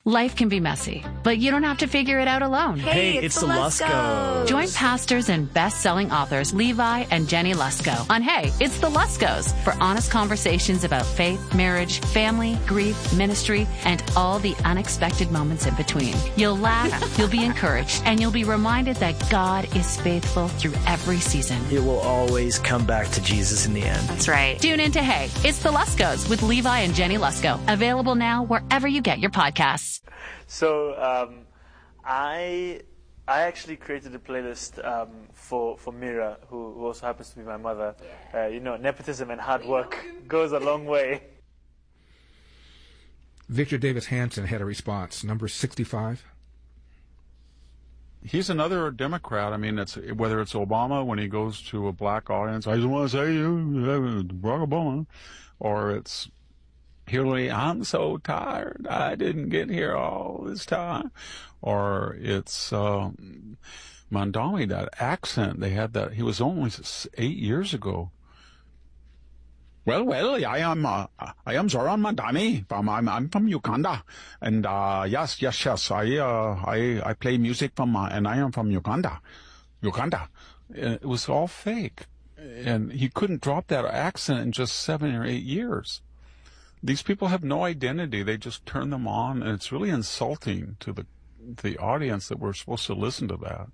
Life can be messy, but you don't have to figure it out alone. Hey, it's the Luskos. Join pastors and best-selling authors Levi and Jenny Lusko on Hey, It's the Luskos for honest conversations about faith, marriage, family, grief, ministry, and all the unexpected moments in between. You'll laugh, you'll be encouraged, and you'll be reminded that God is faithful through every season. It will always come back to Jesus in the end. That's right. Tune in to Hey, It's the Luskos with Levi and Jenny Lusko. Available now wherever you get your podcasts. So I actually created a playlist for Mira, who also happens to be my mother. Nepotism and hard work goes a long way. Victor Davis Hanson had a response, number 65. He's another Democrat. I mean, whether it's Obama when he goes to a black audience, I just want to say you, Barack Obama, or it's Hillary, I'm so tired, I didn't get here all this time. Or it's Mandami, that accent, they had that, he was only 8 years ago. Well, I am Zoran Mandami. I'm from Uganda, and yes, I play music and I am from Uganda. It was all fake, and he couldn't drop that accent in just 7 or 8 years. These people have no identity. They just turn them on, and it's really insulting to the audience that we're supposed to listen to that.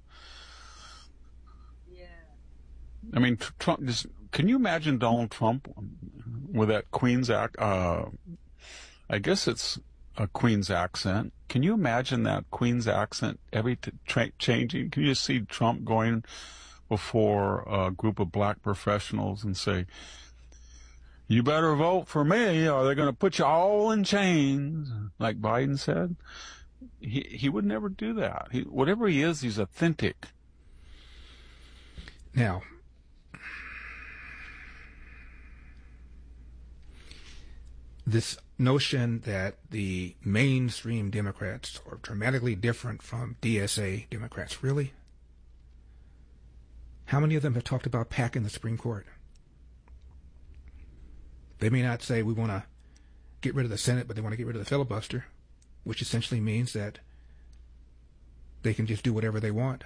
Yeah. I mean, Trump. Can you imagine Donald Trump with that Queen's I guess it's a Queen's accent. Can you imagine that Queen's accent changing? Can you just see Trump going before a group of black professionals and say, "You better vote for me or they're going to put you all in chains," like Biden said? He would never do that. Whatever he is, he's authentic. Now, this notion that the mainstream Democrats are dramatically different from DSA Democrats, really? How many of them have talked about packing the Supreme Court? They may not say we want to get rid of the Senate, but they want to get rid of the filibuster, which essentially means that they can just do whatever they want.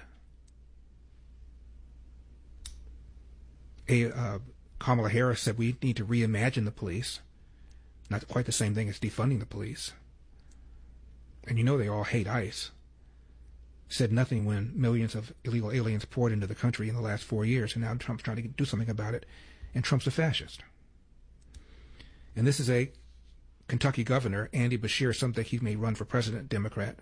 Kamala Harris said we need to reimagine the police. Not quite the same thing as defunding the police. And you know they all hate ICE. Said nothing when millions of illegal aliens poured into the country in the last 4 years, and now Trump's trying to do something about it, and Trump's a fascist. And this is a Kentucky governor, Andy Beshear, something he may run for president, Democrat,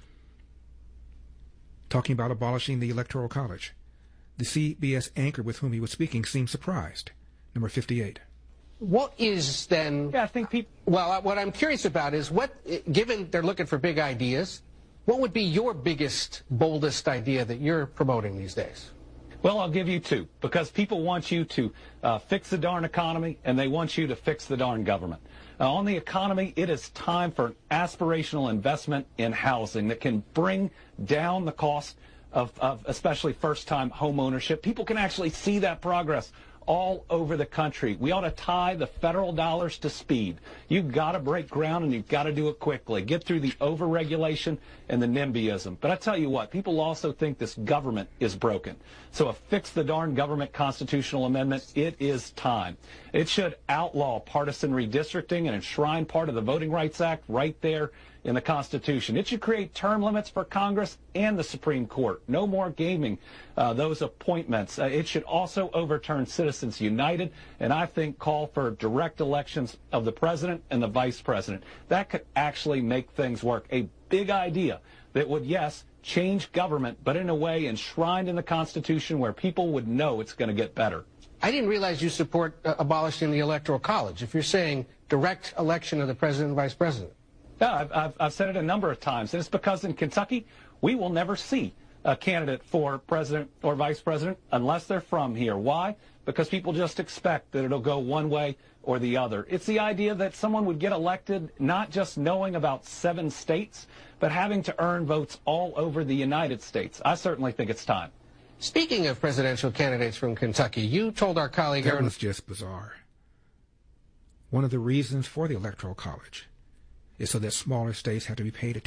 talking about abolishing the Electoral College. The CBS anchor with whom he was speaking seemed surprised. Number 58. What is then... Yeah, I think people... Well, what I'm curious about is given they're looking for big ideas, what would be your biggest, boldest idea that you're promoting these days? Well, I'll give you two, because people want you to fix the darn economy, and they want you to fix the darn government. On the economy, it is time for an aspirational investment in housing that can bring down the cost of especially first-time home ownership. People can actually see that progress all over the country. We ought to tie the federal dollars to speed. You've got to break ground, and you've got to do it quickly. Get through the overregulation and the NIMBYism. But I tell you what, people also think this government is broken. So a fix the darn government constitutional amendment, it is time. It should outlaw partisan redistricting and enshrine part of the Voting Rights Act right there in the Constitution. It should create term limits for Congress and the Supreme Court. No more gaming those appointments. It should also overturn Citizens United, and I think call for direct elections of the president and the vice president. That could actually make things work. A big idea that would, yes, change government, but in a way enshrined in the Constitution where people would know it's going to get better. I didn't realize you support abolishing the Electoral College. If you're saying direct election of the president and vice president. Yeah, I've said it a number of times, and it's because in Kentucky, we will never see a candidate for president or vice president unless they're from here. Why? Because people just expect that it'll go one way or the other. It's the idea that someone would get elected not just knowing about 7 states, but having to earn votes all over the United States. I certainly think it's time. Speaking of presidential candidates from Kentucky, you told our colleague... That was just bizarre. One of the reasons for the Electoral College is so that smaller states have to be paid